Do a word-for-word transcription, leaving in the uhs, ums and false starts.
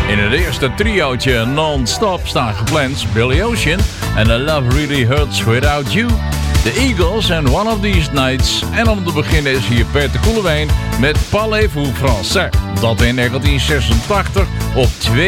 In het eerste triootje non-stop staan gepland Billy Ocean en A Love Really Hurts Without You, The Eagles en One of These Nights. En om te beginnen is hier Peter Koelewijn met Parlez-vous français, dat in negentien zesentachtig op twee